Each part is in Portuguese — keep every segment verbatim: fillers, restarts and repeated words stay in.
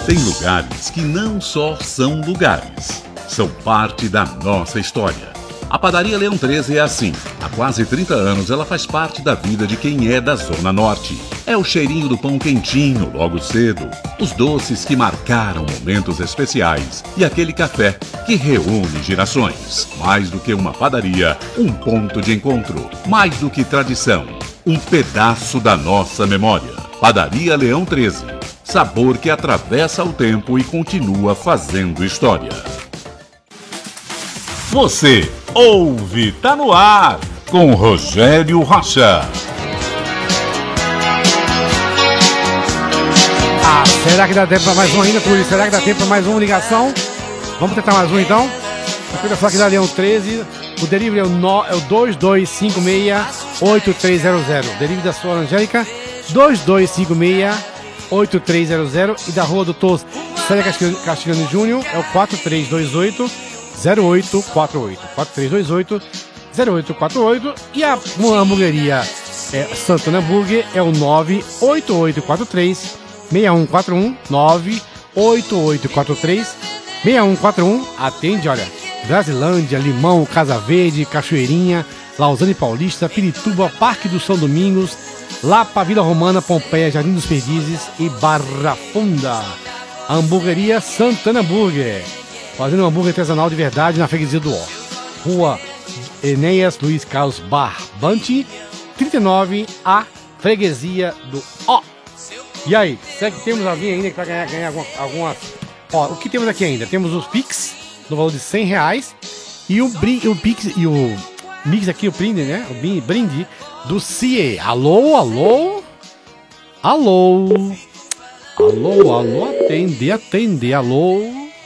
Tem lugares que não só são lugares, são parte da nossa história. A Padaria Leão treze é assim. Há quase trinta anos ela faz parte da vida de quem é da Zona Norte. É o cheirinho do pão quentinho logo cedo, os doces que marcaram momentos especiais e aquele café que reúne gerações. Mais do que uma padaria, um ponto de encontro. Mais do que tradição, um pedaço da nossa memória. Padaria Leão treze. Sabor que atravessa o tempo e continua fazendo história. Você ouve, tá no ar, com Rogério Rocha. Ah, será que dá tempo para mais um ainda, Túlio? Será que dá tempo para mais uma ligação? Vamos tentar mais um então? Eu falar que da Leão treze, o delivery é o, no, é o dois dois cinco seis, oito três zero zero. Delivery da sua Angélica, dois dois cinco seis, oito três zero zero. E da rua Doutor Célia Castilhano Júnior é o quatro três dois oito, zero oito quatro oito. quatro três dois oito, zero oito quatro oito. E a hamburgueria é, Santana Burger é o nove oito oito quatro três, seis um quatro um. nove oito oito quatro três, seis um quatro um. Atende, olha, Brasilândia, Limão, Casa Verde, Cachoeirinha, Lausanne Paulista, Pirituba, Parque do São Domingos, Lapa, Vila Romana, Pompeia, Jardim dos Perdizes e Barra Funda. A hamburgueria Santana Burger, fazendo um hambúrguer artesanal de verdade na freguesia do Ó. Rua Enéas Luiz Carlos Barbante, trinta e nove, a freguesia do Ó. E aí, será que temos alguém ainda que vai ganhar, ganhar alguma, alguma... Ó, o que temos aqui ainda? Temos os Pix, no valor de cem reais, e o, brin... o Pix e o Mix aqui, o brinde, né? O brinde do C I E. Alô, alô? Alô? Alô, alô, atende, atende, alô?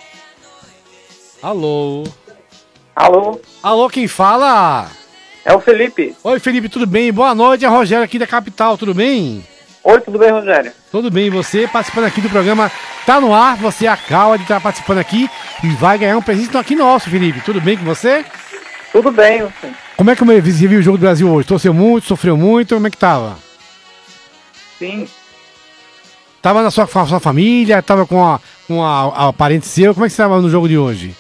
Alô? Alô? Alô, quem fala? É o Felipe. Oi, Felipe, tudo bem? Boa noite, é Rogério aqui da capital, tudo bem? Oi, tudo bem, Rogério? Tudo bem, você participando aqui do programa Tá No Ar, você acaba de estar participando aqui e vai ganhar um presente aqui nosso, Felipe. Tudo bem com você? Tudo bem, você. Como é que você viu o jogo do Brasil hoje? Torceu muito, sofreu muito, como é que tava? Sim. Tava na sua, sua família, tava com a, com a, a parente seu, como é que você tava no jogo de hoje?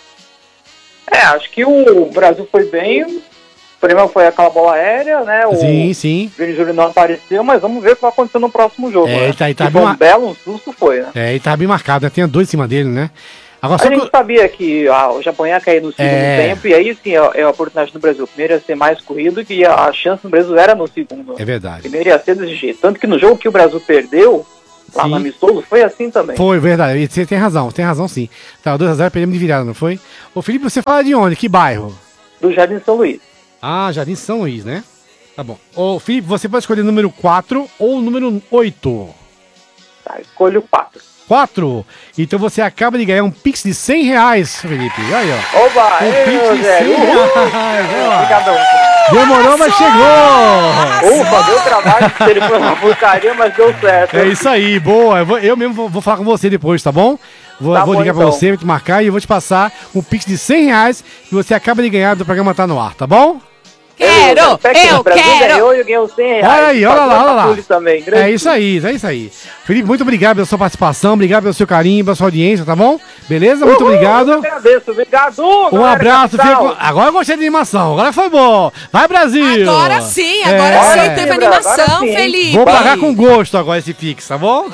É, acho que o Brasil foi bem. O problema foi aquela bola aérea, né? O Sim, sim. Vini Júnior não apareceu, mas vamos ver o que vai acontecer no próximo jogo. É, né? ele tá, ele tá e bem foi um mar... belo um susto, foi, né? É, ele tava bem marcado, né? Tinha dois em cima dele, né? Agora, a só gente que... sabia que ah, o Japão ia cair no segundo é... tempo, e aí sim é, é a oportunidade do Brasil. Primeiro ia ser mais corrido, que a chance do Brasil era no segundo. É verdade. Primeiro ia ser desse jeito. Tanto que no jogo que o Brasil perdeu, lá sim. no amistoso, foi assim também. Foi, verdade. Você tem razão, tem razão sim. Tava dois a zero, perdemos de virada, não foi? Ô Felipe, você fala de onde? Que bairro? Do Jardim São Luís. Ah, Jardim São Luís, né? Tá bom. Ô Felipe, você pode escolher o número quatro ou o número oito. Tá, escolho quatro. quatro. Então você acaba de ganhar um Pix de cem reais, Felipe. Aí, ó. Oba! Um Ei, Pix de cem reais. Obrigadão. Demorou, mas chegou! Ufa, deu trabalho, ele foi uma porcaria, mas deu certo. É isso aí, boa. Eu, vou, eu mesmo vou, vou falar com você depois, tá bom? Vou, tá vou bom, ligar então. pra você, vou te marcar e eu vou te passar um Pix de cem reais que você acaba de ganhar do programa Tá No Ar, tá bom? Quero, eu, eu quero. Ganhou, eu ganhei os cem reais. Olha aí, olha lá, olha lá. Também, é isso aí, é isso aí. Felipe, muito obrigado pela sua participação, obrigado pelo seu carinho, pela sua audiência, tá bom? Beleza? Muito Uhul, obrigado. Eu agradeço, obrigado. Um abraço, fico... agora eu gostei de animação, agora foi bom. Vai, Brasil! Agora sim, agora é. sim, teve animação, sim, Felipe. Vou pagar com gosto agora esse Pix, tá bom?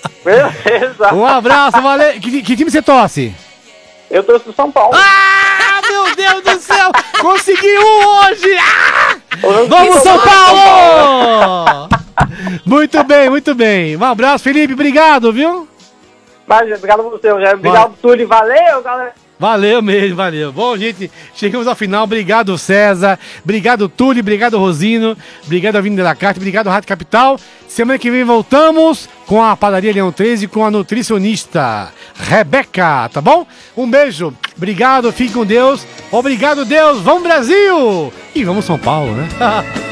Beleza. Um abraço, valeu. Que, que time você torce? Eu torço pro São Paulo. Ah, meu Deus do céu! Consegui um hoje! Ah! Vamos, São Paulo! Muito bem, muito bem. Um abraço, Felipe, obrigado, viu? Mas, obrigado a você, Rogério. Obrigado, Túlio. Valeu, galera. Valeu mesmo, valeu. Bom, gente, chegamos ao final. Obrigado, César. Obrigado, Túlio. Obrigado, Rosino. Obrigado, Avenida de la Carta. Obrigado, Rádio Capital. Semana que vem voltamos com a Padaria Leão treze com a nutricionista Rebeca, tá bom? Um beijo. Obrigado, fique com Deus. Obrigado, Deus. Vamos, Brasil! E vamos, São Paulo, né?